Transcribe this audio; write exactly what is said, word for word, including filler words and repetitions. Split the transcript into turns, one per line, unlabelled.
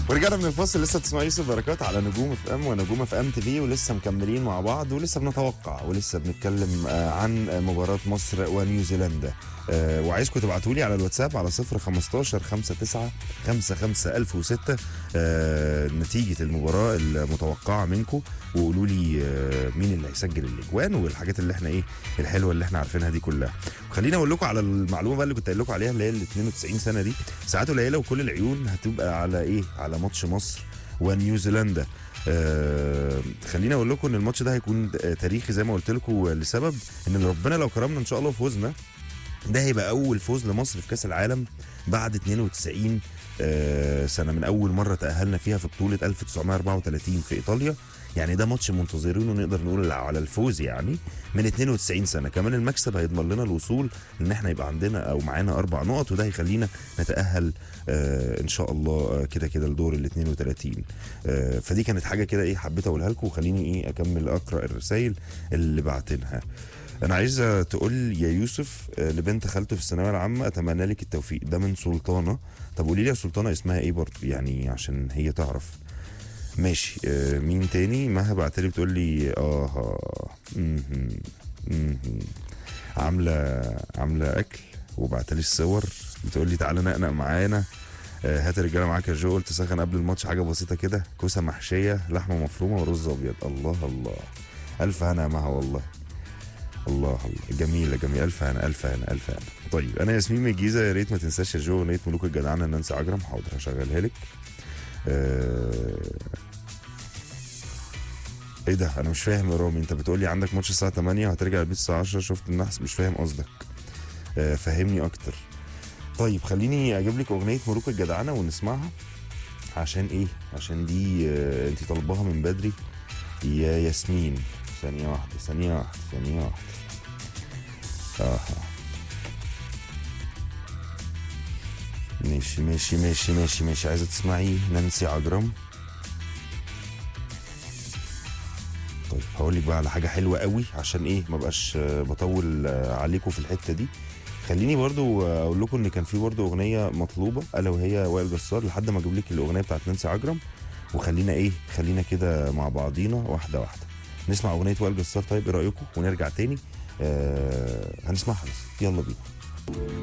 ورجعنا من الفاصل. لسه بتسمعوا يوسف بركات على نجوم اف ام ونجوم اف ام تي في، ولسه مكملين مع بعض ولسه بنتوقع ولسه بنتكلم عن مباراة مصر ونيوزيلندا. أه وعايزكم تبعتوا لي على الواتساب على صفر خمستاشر خمسة تسعة خمسة خمسة ألف وستة أه نتيجة المباراة المتوقعة منكم، وقولوا لي أه مين اللي هيسجل الاجوان والحاجات اللي احنا ايه الحلوة اللي احنا عارفينها دي كلها. وخليني اقول لكم على المعلومة بقى اللي كنت قايل لكم عليها، اللي هي ال اتنين وتسعين سنة دي. ساعات قليلة وكل العيون هتبقى على ايه، على ماتش مصر ونيوزيلندا. آه خليني اقول لكم ان الماتش ده هيكون تاريخي زي ما قلت لكم، لسبب ان ربنا لو كرمنا ان شاء الله فوزنا، ده هيبقى اول فوز لمصر في كاس العالم بعد اتنين وتسعين آه سنه، من اول مره تاهلنا فيها في بطوله ألف وتسعمائة وأربعة وثلاثين في ايطاليا. يعني ده ماتش منتظرينه نقدر نقول على الفوز يعني من اتنين وتسعين سنه. كمان المكسب هيضمن لنا الوصول ان احنا يبقى عندنا او معانا اربع نقط، وده هيخلينا نتاهل آه ان شاء الله آه كده كده لدور ال اتنين وتلاتين. آه فدي كانت حاجه كده ايه حبيت اقولها لكم، وخليني ايه اكمل اقرا الرسائل اللي بعتنها. انا عايزه تقول يا يوسف آه لبنت خالته في الثانويه العامه اتمنى لك التوفيق. ده من سلطانه. طب قولي لي يا سلطانه اسمها ايه برضه يعني عشان هي تعرف. ماشي. آه مين تاني؟ مها بعتلي بتقول لي اه مهم. مهم. عامله عامله اكل وبعتلي الصور، بتقول لي تعالى نقنق معانا. آه هات الرجاله معاك يا جو، قلت سخن قبل الماتش حاجه بسيطه كده، كوسه محشيه لحمه مفرومه ورز ابيض. الله الله، الف هنا يا مها والله. الله الله، جميله جميله، الف هنا الف هنا الف هنا. طيب انا ياسمين من الجيزه، يا ريت ما تنساش يا جو اغنيه ملوك الجدعنه نانسي عجرم. حاضر هشغلها لك. آه ايه ده؟ انا مش فاهم يا رامي، انت بتقولي عندك ماتش الساعه تمانية وهترجع البيت الساعه عشرة، شفت النحس؟ مش فاهم قصدك. آه فهمني اكتر. طيب خليني اجيب لك اغنيه ملوك الجدعنه ونسمعها. عشان ايه؟ عشان دي آه انت طالباها من بدري يا ياسمين. ثانيه واحده ثانيه واحده ثانيه واحده. اه ماشي ماشي ماشي ماشي ماشي. عايزه تسمعي نانسي عجرم؟ طيب هقول لك بقى على حاجه حلوه قوي عشان ايه ما بقاش بطول عليكم في الحته دي. خليني برضو اقول لكم ان كان في برضو اغنيه مطلوبه الا وهي وائل جسار، لحد ما اجيب لك الاغنيه بتاعت نانسي عجرم. وخلينا ايه خلينا كده مع بعضينا واحده واحده نسمع اغنيه وائل جسار. طيب ايه رايكم؟ ونرجع تاني. آه هنسمعها بس يلا بينا.